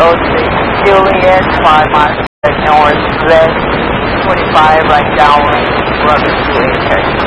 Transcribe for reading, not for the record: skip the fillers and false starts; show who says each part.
Speaker 1: Juliet, 5 miles northwest, 25 right downwind, running to 830.